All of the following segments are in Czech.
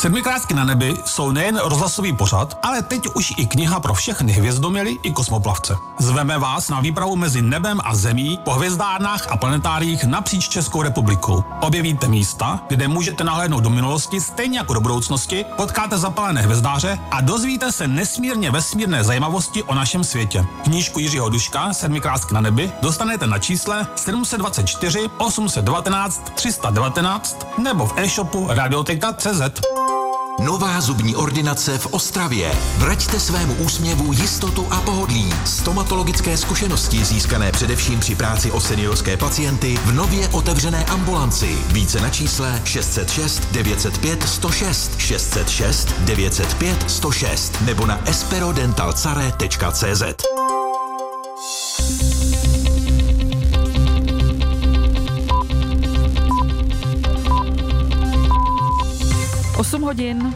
Sedmikrásky na nebi jsou nejen rozhlasový pořad, ale teď už i kniha pro všechny hvězdoměly i kosmoplavce. Zveme vás na výpravu mezi nebem a zemí po hvězdárnách a planetáriích napříč Českou republikou. Objevíte místa, kde můžete nahlédnout do minulosti stejně jako do budoucnosti, potkáte zapalené hvězdáře a dozvíte se nesmírně vesmírné zajímavosti o našem světě. Knížku Jiřího Duška Sedmikrásky na nebi dostanete na čísle 724 819 319 nebo v e-shopu Radioteka.cz. Nová zubní ordinace v Ostravě. Vraťte svému úsměvu jistotu a pohodlí. Stomatologické zkušenosti získané především při práci o seniorské pacienty v nově otevřené ambulanci. Více na čísle 606 905 106 606 905 106 nebo na esperodentalcare.cz. 8 hodin.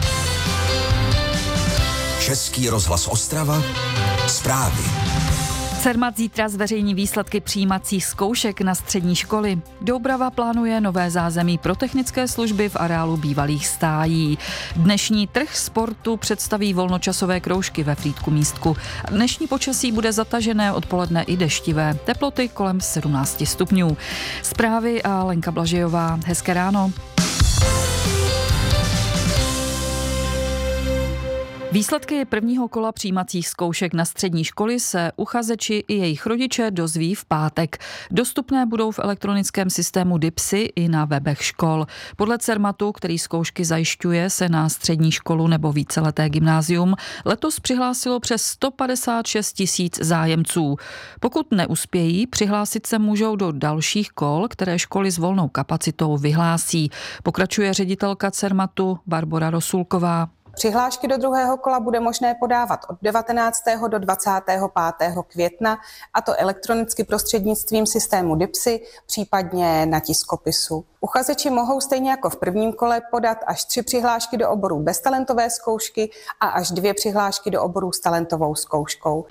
Český rozhlas Ostrava. Zprávy. Cermat zítra zveřejní výsledky přijímacích zkoušek na střední školy. Doubrava plánuje nové zázemí pro technické služby v areálu bývalých stájí. Dnešní trh sportu představí volnočasové kroužky ve Frýdku-Místku. Dnešní počasí bude zatažené, odpoledne i deštivé. Teploty kolem 17 stupňů. Zprávy a Lenka Blažejová. Hezké ráno. Výsledky prvního kola přijímacích zkoušek na střední školy se uchazeči i jejich rodiče dozví v pátek. Dostupné budou v elektronickém systému DIPSy i na webech škol. Podle Cermatu, který zkoušky zajišťuje, se na střední školu nebo víceleté gymnázium letos přihlásilo přes 156 000 zájemců. Pokud neuspějí, přihlásit se můžou do dalších kol, které školy s volnou kapacitou vyhlásí. Pokračuje ředitelka Cermatu Barbora Rosulková. Přihlášky do druhého kola bude možné podávat od 19. do 25. května, a to elektronicky prostřednictvím systému DIPSy, případně na tiskopisu. Uchazeči mohou stejně jako v prvním kole podat až 3 přihlášky do oborů bez talentové zkoušky a až 2 přihlášky do oborů s talentovou zkouškou.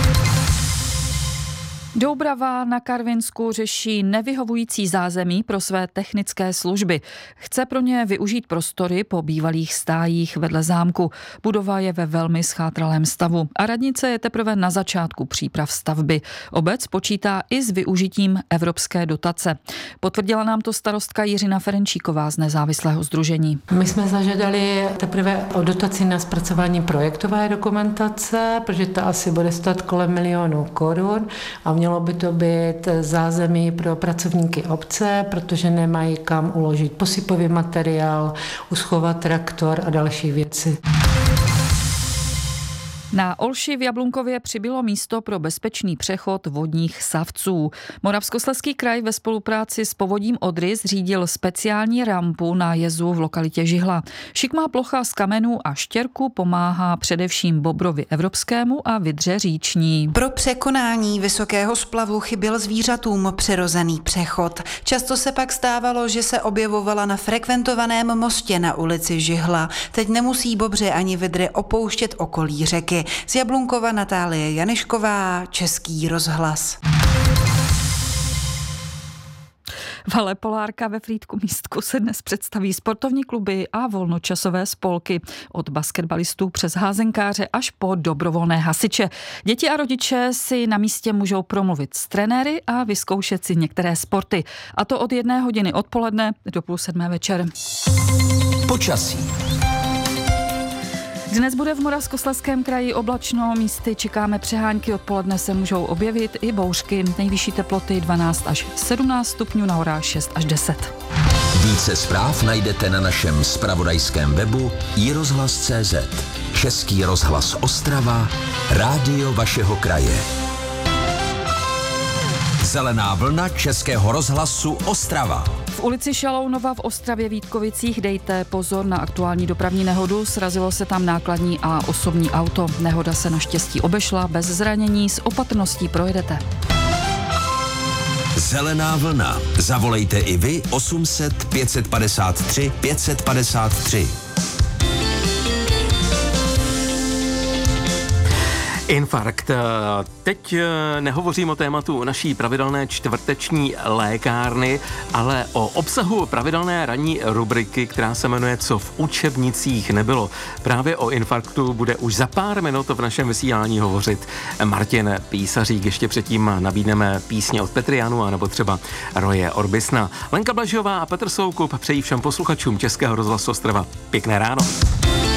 Doubrava na Karvinsku řeší nevyhovující zázemí pro své technické služby. Chce pro ně využít prostory po bývalých stájích vedle zámku. Budova je ve velmi schátralém stavu a radnice je teprve na začátku příprav stavby. Obec počítá i s využitím evropské dotace. Potvrdila nám to starostka Jiřina Ferenčíková z nezávislého sdružení. My jsme zažádali teprve o dotaci na zpracování projektové dokumentace, protože to asi bude stát kolem 1 000 000 korun a mělo by to být zázemí pro pracovníky obce, protože nemají kam uložit posypový materiál, uschovat traktor a další věci. Na Olši v Jablunkově přibylo místo pro bezpečný přechod vodních savců. Moravskoslezský kraj ve spolupráci s Povodím Odry zřídil speciální rampu na jezu v lokalitě Žihla. Šikmá plocha z kamenů a štěrku pomáhá především bobrovi evropskému a vydře říční. Pro překonání vysokého splavu chyběl zvířatům přirozený přechod. Často se pak stávalo, že se objevovala na frekventovaném mostě na ulici Žihla. Teď nemusí bobři ani vydry opouštět okolí řeky. Z Jablunkova Natálie Janišková, Český rozhlas. V hale Polárka ve Frýdku-Místku se dnes představí sportovní kluby a volnočasové spolky. Od basketbalistů přes házenkáře až po dobrovolné hasiče. Děti a rodiče si na místě můžou promluvit s trenéry a vyzkoušet si některé sporty. A to od 1 hodiny odpoledne do 6:30 večer. Počasí. Dnes bude v Moravskoslezském kraji oblačno, místy čekáme přehánky, odpoledne se můžou objevit i bouřky. Nejvyšší teploty 12 až 17 stupňů, na horách 6 až 10. Více zpráv najdete na našem zpravodajském webu iRozhlas.cz. Český rozhlas Ostrava, rádio vašeho kraje. Zelená vlna Českého rozhlasu Ostrava. V ulici Šalounova v Ostravě Vítkovicích dejte pozor na aktuální dopravní nehodu. Srazilo se tam nákladní a osobní auto. Nehoda se naštěstí obešla bez zranění, s opatrností projedete. Zelená vlna. Zavolejte i vy 800 553 553. Infarkt. Teď nehovořím o tématu naší pravidelné čtvrteční lékárny, ale o obsahu pravidelné ranní rubriky, která se jmenuje Co v učebnicích nebylo. Právě o infarktu bude už za pár minut v našem vysílání hovořit Martin Písařík. Ještě předtím nabídneme písně od Petrianu anebo třeba Roye Orbisna. Lenka Blažová a Petr Soukup přejí všem posluchačům Českého rozhlasu Ostrava pěkné ráno.